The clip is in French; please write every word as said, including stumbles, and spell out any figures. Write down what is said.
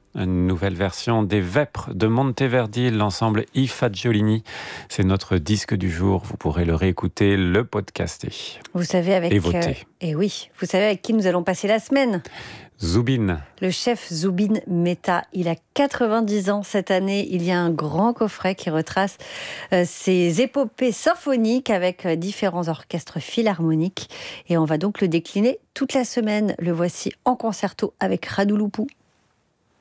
Une nouvelle version des Vêpres de Monteverdi, l'ensemble I Fagiolini. C'est notre disque du jour. Vous pourrez le réécouter, le podcaster. Vous savez avec et voter. Euh, et oui, vous savez avec qui nous allons passer la semaine. Zubin. Le chef Zubin Mehta, il a quatre-vingt-dix ans cette année. Il y a un grand coffret qui retrace euh, ses épopées symphoniques avec euh, différents orchestres philharmoniques. Et on va donc le décliner toute la semaine. Le voici en concerto avec Radu Lupu.